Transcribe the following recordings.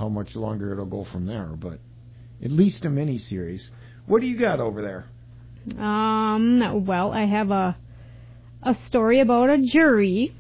how much longer it'll go from there, but at least a mini-series. What do you got over there? Well, I have a story about a jury.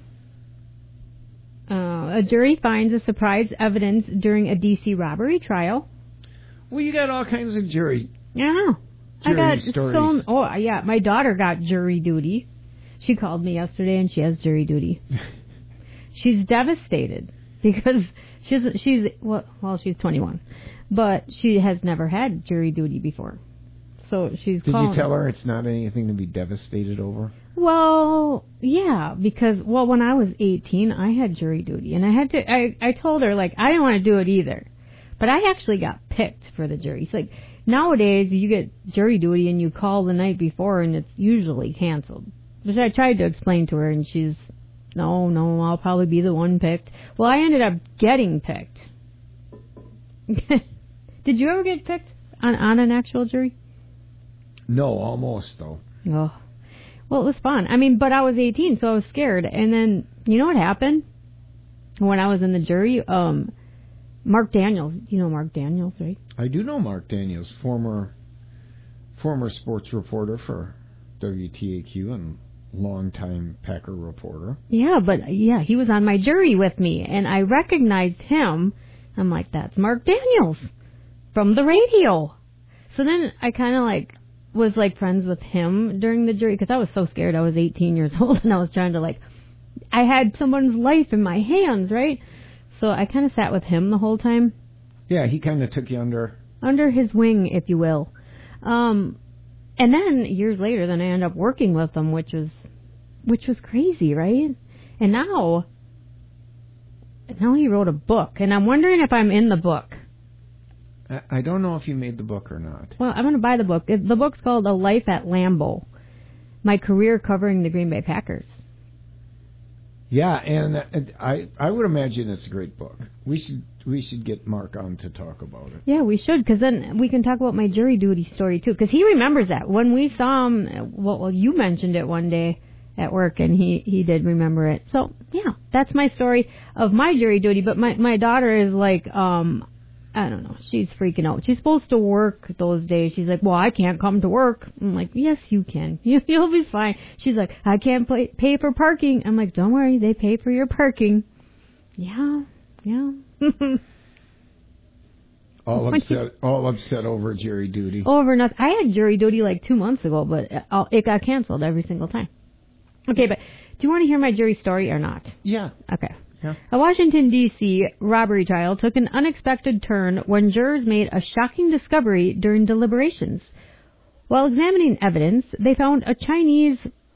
A jury finds a surprise evidence during a D.C. robbery trial. Well, you got all kinds of jury. Yeah. Stories. My daughter got jury duty. She called me yesterday and she has jury duty. She's devastated because she's 21, but she has never had jury duty before. So she's Did you tell her it's not anything to be devastated over? Well, yeah, because when I was 18, I had jury duty, and I told her, like, I didn't want to do it either, but I actually got picked for the jury. It's like, nowadays, you get jury duty and you call the night before and it's usually canceled. Which I tried to explain to her, and she's, no, I'll probably be the one picked. Well, I ended up getting picked. Did you ever get picked on an actual jury? No, almost, though. Oh. Well, it was fun. I mean, but I was 18, so I was scared. And then, you know what happened? When I was in the jury, Mark Daniels. You know Mark Daniels, right? I do know Mark Daniels, former sports reporter for WTAQ and longtime Packer reporter. Yeah, he was on my jury with me, and I recognized him. I'm like, that's Mark Daniels from the radio. So then I kind of was friends with him during the jury because I was so scared. I was 18 years old and I was trying to I had someone's life in my hands, right? So I kind of sat with him the whole time. Yeah, he kind of took you under his wing, if you will. And then years later, I ended up working with him, which was crazy, right? And now he wrote a book, and I'm wondering if I'm in the book. I don't know if you made the book or not. Well, I'm going to buy the book. The book's called A Life at Lambeau, My Career Covering the Green Bay Packers. Yeah, and I would imagine it's a great book. We should get Mark on to talk about it. Yeah, we should, because then we can talk about my jury duty story, too, because he remembers that. When we saw him, well, you mentioned it one day at work, and he did remember it. So, yeah, that's my story of my jury duty, but my daughter is I don't know. She's freaking out. She's supposed to work those days. She's like, well, I can't come to work. I'm like, yes, you can. You'll be fine. She's like, I can't pay for parking. I'm like, don't worry. They pay for your parking. Yeah. All upset over jury duty. Over nothing. I had jury duty 2 months ago, but it got canceled every single time. Okay, but do you want to hear my jury story or not? Yeah. Okay. Yeah. A Washington, D.C. robbery trial took an unexpected turn when jurors made a shocking discovery during deliberations. While examining evidence, they found a Chinese,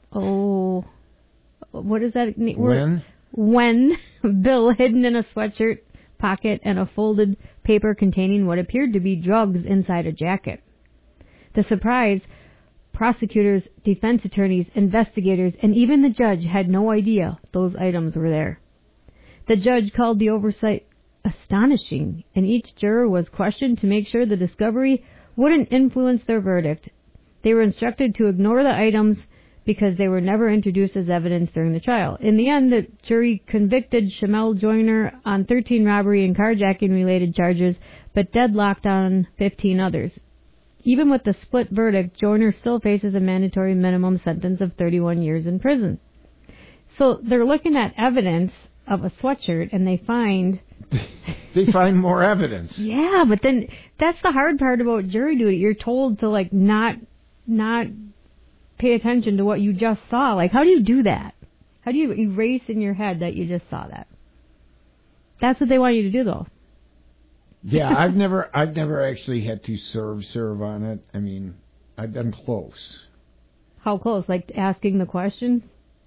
what is that word? When bill hidden in a sweatshirt pocket and a folded paper containing what appeared to be drugs inside a jacket. The surprise, prosecutors, defense attorneys, investigators, and even the judge had no idea those items were there. The judge called the oversight astonishing, and each juror was questioned to make sure the discovery wouldn't influence their verdict. They were instructed to ignore the items because they were never introduced as evidence during the trial. In the end, the jury convicted Shamel Joyner on 13 robbery and carjacking-related charges, but deadlocked on 15 others. Even with the split verdict, Joyner still faces a mandatory minimum sentence of 31 years in prison. So they're looking at evidence of a sweatshirt, and they find more evidence. Yeah, but then that's the hard part about jury duty. You're told to not pay attention to what you just saw. How do you do that? How do you erase in your head that you just saw that? That's what they want you to do, though. Yeah, I've never actually had to serve on it. I mean, I've done close. How close? Asking the questions?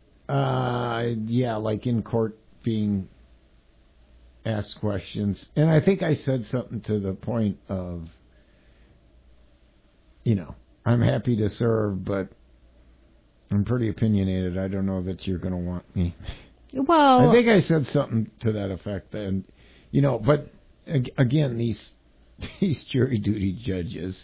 Yeah, in court being asked questions. And I think I said something to the point of, I'm happy to serve, but I'm pretty opinionated. I don't know that you're going to want me. Well, I think I said something to that effect. And, but again, these jury duty judges,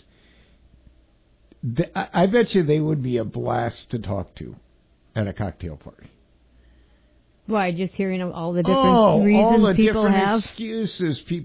I bet you they would be a blast to talk to at a cocktail party. Why, just hearing all the different reasons all the people different have? Excuses people